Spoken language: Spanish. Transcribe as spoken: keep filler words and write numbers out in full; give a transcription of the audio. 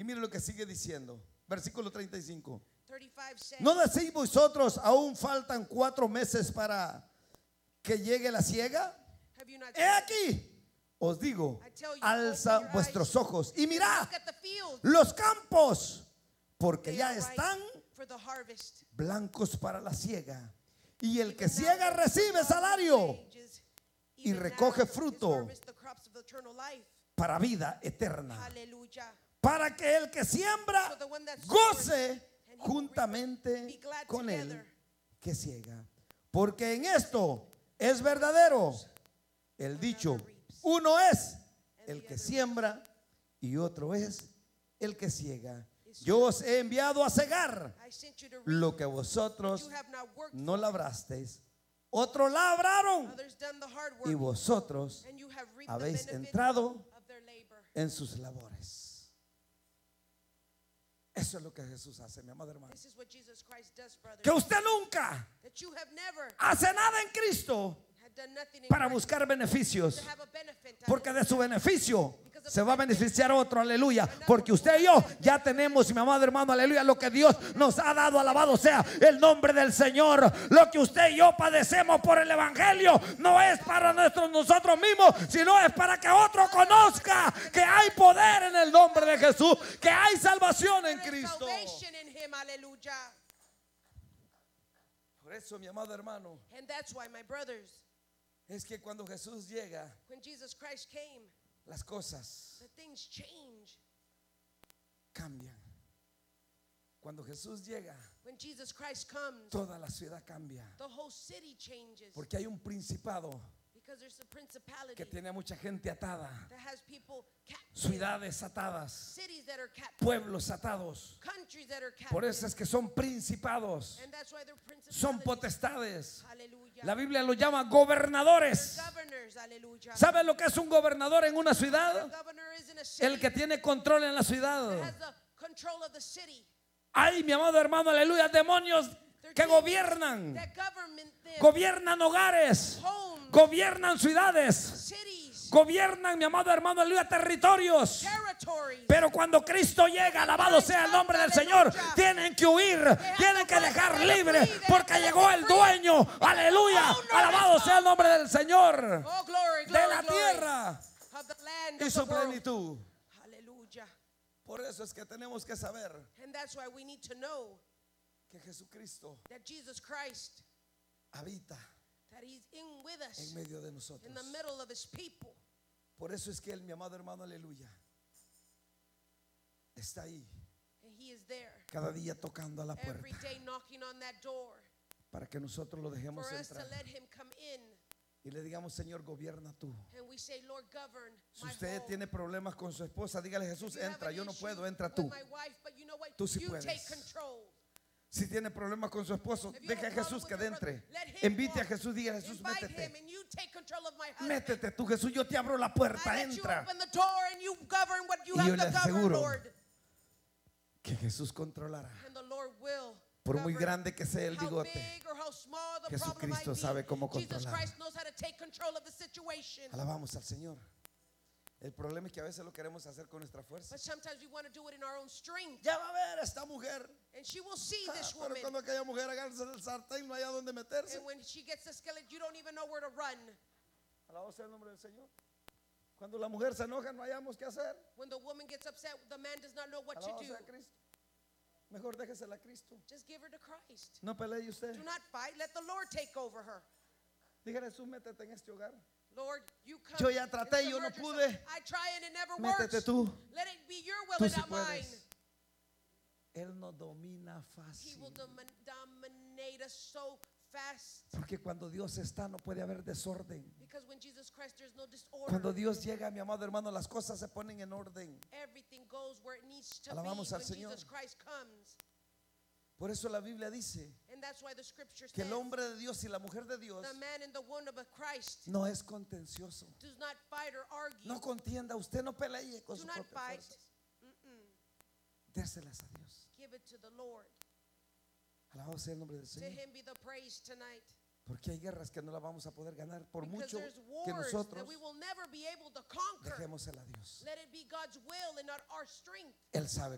mire lo que sigue diciendo. Versículo treinta y cinco. thirty-five says, ¿No decís vosotros aún faltan cuatro meses para que llegue la siega? have you not He aquí, os digo, I tell you, alza open your vuestros eyes ojos y mirad look at the fields, los campos, porque they ya are ripe están for the harvest. blancos para la siega. Y el que Even now ciega the recibe harvest salario wages, y even recoge now is fruto harvest the crops of eternal life. para vida eterna, Hallelujah. para que el que siembra So the one that goce sows and he will reap, be juntamente glad con él together. que ciega. Porque en esto es verdadero el dicho: uno es el que siembra y otro es el que ciega. Yo os he enviado a cegar I sent you to reap lo que what vosotros you have not worked no for. labrasteis, otros labraron Others done the hard y work, vosotros and you have reaped the habéis benefit entrado of their labor. en sus labores. Eso es lo que Jesús hace, mi amado hermano. This is what Jesus Christ does, brothers. Que usted nunca That you have never hace nada en Cristo had done nothing in para Christ buscar beneficios, to have a benefit. porque de su beneficio se va a beneficiar otro, aleluya. Porque usted y yo ya tenemos, mi amado hermano, aleluya, lo que Dios nos ha dado, alabado sea el nombre del Señor. Lo que usted y yo padecemos por el Evangelio no es para nuestros, nosotros mismos, sino es para que otro conozca que hay poder en el nombre de Jesús, que hay salvación en There is Cristo. salvation in him, hallelujah. Por eso, mi amado hermano, And that's why, my brothers, es que cuando Jesús llega, when Jesus Christ came, las cosas the things change. cambian. Cuando Jesús llega, When Jesus Christ comes, toda la ciudad cambia. the whole city changes. Porque hay un principado Because there's a principality que tiene a mucha gente atada, that has people captive. ciudades atadas, Cities that are captive. pueblos atados. Countries that are captive. Por eso es que son principados, And that's why they're son principalities. potestades. Hallelujah. La Biblia lo llama gobernadores. Governors, hallelujah. ¿Sabe lo que es un gobernador en una The ciudad? governor is in a city El que tiene control en la that ciudad. has the control of the city. Ay, mi amado hermano, aleluya, demonios They're que demons gobiernan, that government them, gobiernan hogares, homes, gobiernan ciudades, cities, gobiernan, mi amado hermano, aleluya, territorios. territories. Pero cuando Cristo llega, alabado sea el nombre del Señor, tienen que huir, tienen que dejar libre, porque llegó el dueño, aleluya, alabado sea el nombre del Señor, Oh, glory, de glory, la glory. tierra Of the land y of su the world. plenitud. Hallelujah. Por eso es que tenemos que saber And that's why we need to know que Jesucristo that Jesus Christ, habita that he's in with us, en medio de nosotros. in the middle of his people. Por eso es que él, mi amado hermano, aleluya, está ahí And he is there cada día tocando a la every puerta day knocking on that door para que nosotros lo dejemos for us to entrar let him come in. y le digamos: Señor, gobierna tú. And we say, Lord, govern Si my usted home. tiene problemas con su esposa, dígale: Jesús, You have entra, an yo no issue puedo, entra with tú. my wife, but you know what? Tú sí You puedes. take control. Si tiene problemas con su esposo, If you deje a have a Jesús que problem with your entre. brother, let him Invite a walk. Jesús, diga: Jesús, Invite him métete. and you take control of my husband. Métete tú, Jesús, yo te abro la puerta, I let you entra. open the door and you govern what you Y yo have le to govern, aseguro Lord. Que Jesús controlará. And the Lord will Por muy govern. grande que sea el How bigote, big or how small the problem might Jesucristo be, sabe cómo Jesus controlar. Christ knows how to take control of the situation. alabamos al Señor. El problema es que a veces lo queremos hacer con nuestra fuerza. But sometimes we want to do it in our own strength. Ya va a ver esta mujer. And she will see Ah, this pero woman. cuando aquella mujer agarra el sartén no hay a dónde meterse. And when she gets the skillet, you don't even know where to run. Alabado sea el nombre del Señor. Cuando la mujer se enoja no hayamos qué hacer. When the woman gets upset, the man does not know what to Alabado do. sea Cristo. Mejor déjesela a Cristo. Just give her to Christ. No pelee usted. Do not fight. Let the Lord take over her. Dígale: Jesús, métete en este hogar. Lord, you come. Yo ya and traté y yo no submerge pude. yourself. I try and it never Métete works. tú. Let it be your will Tú and sí not mine. puedes. Él nos domina He fácil. will domin- dominate us so fast. Porque cuando Dios está no puede haber desorden. Because when Jesus Christ, there's no disorder. Cuando Dios llega, mi amado hermano, las cosas se ponen en orden. Everything goes where it needs to Alabamos be al when Señor. Jesus Christ comes. Por eso la Biblia dice And that's why the scripture que says el hombre de Dios y la mujer de Dios the man in the womb of Christ no es contencioso. does not fight or argue. No contienda, usted no pelee con Do sus not propias fight. fuerzas. Mm-mm. Déselas a Dios. Give it to the Lord. Alabado sea el nombre del To Señor. him be the praise tonight. Porque hay guerras que no las vamos a poder ganar por Because mucho there's que wars nosotros that we will never be able to conquer. dejémosela a Dios. Let it be God's will and not our strength. Él sabe